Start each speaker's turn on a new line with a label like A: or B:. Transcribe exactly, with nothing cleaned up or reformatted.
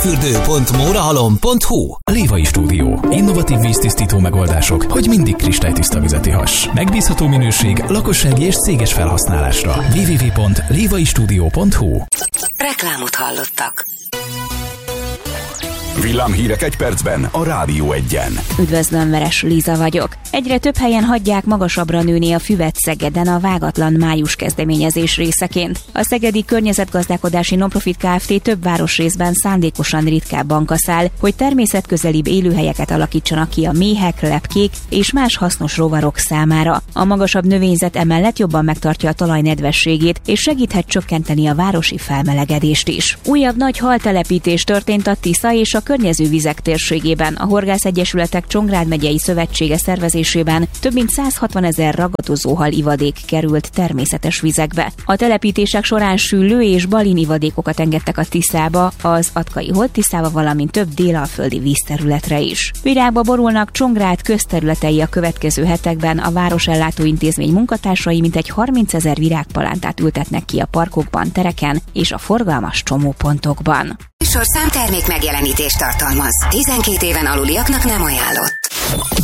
A: fürdő pont mórahalom pont hu.
B: Lévai Stúdió. Innovatív víztisztító megoldások, hogy mindig kristálytiszta vizet ihass. Megbízható minőség, lakossági és céges felhasználásra. double-u double-u double-u pont lévai stúdió pont hu.
C: Reklámot hallottak.
D: Villámhírek egy percben a Rádió Egyen.
E: Üdvözlöm, Veres Liza vagyok. Egyre több helyen hagyják magasabbra nőni a füvet Szegeden a Vágatlan május kezdeményezés részeként. A Szegedi Környezetgazdálkodási Nonprofit Kft. Több városrészben szándékosan ritkábban kaszál, hogy természetközelibb élőhelyeket alakítsanak ki a méhek, lepkék és más hasznos rovarok számára. A magasabb növényzet emellett jobban megtartja a talaj nedvességét, és segíthet csökkenteni a városi felmelegedést is. Újabb nagy haltelepítés történt a Tisza és a környező vizek térségében. A Horgászegyesületek Csongrád megyei szövetsége szervezésében több mint száz hatvan ezer ragadozóhal ivadék került természetes vizekbe. A telepítések során süllő és balin ivadékokat engedtek a Tiszába, az Atkai Holt-Tiszába, valamint több délalföldi vízterületre is. Virágba borulnak Csongrád közterületei a következő hetekben. A Városellátó Intézmény munkatársai mintegy harmincezer virágpalántát ültetnek ki a parkokban, tereken és a forgalmas csomópontokban.
C: Sorszám termék megjelenítést tartalmaz. tizenkét éven aluliaknak nem ajánlott.